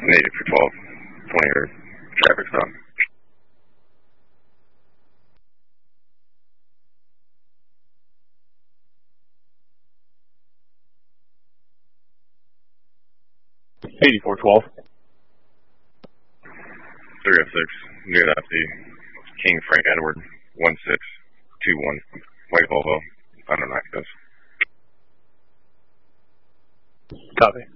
Native for 12, 20 or traffic stop. $8412. 306, New Nazi, King Frank Edward, 1621, White Volvo, I don't know access. Copy.